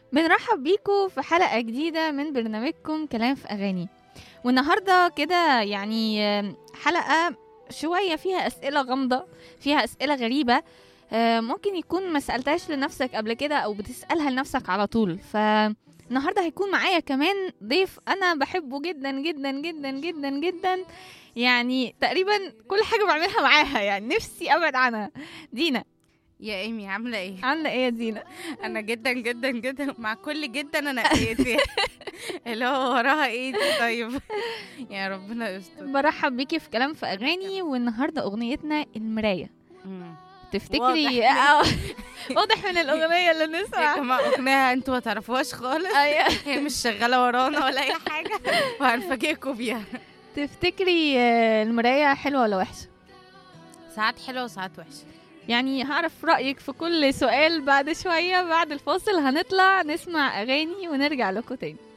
بنرحب بيكم في حلقة جديدة من برنامجكم كلام في أغاني. والنهاردة كده يعني حلقة شوية فيها أسئلة غامضة، فيها أسئلة غريبة. ممكن يكون ما سألتهاش لنفسك قبل كده أو بتسألها لنفسك على طول. فالنهاردة هيكون معايا كمان ضيف أنا بحبه جدا جدا جدا جدا جدا، يعني تقريبا كل حاجة بعملها معاها، يعني نفسي أبعد عنها. دينا، يا ايمي عامله ايه؟ عاملة إيه يا دينا؟ انا جدا جدا جدا مع كل جدا انا ايدي اللي هو وراها ايه دي؟ طيب يا ربنا يستر. برحب بيكي في كلام في أغاني، والنهاردة أغنيتنا المراية. مم. تفتكري واضح من الأغنية اللي يا نسمع. جماعه اغنيه انتوا ما تعرفوهاش خالص، أيوة. هي مش شغاله ورانا ولا اي حاجه وهنفاجئكم بيها. تفتكري المراية حلوة ولا وحشة؟ ساعات حلوه وساعات وحشه. يعني هعرف رأيك في كل سؤال بعد شوية. بعد الفاصل هنطلع نسمع أغاني ونرجع لكم تاني.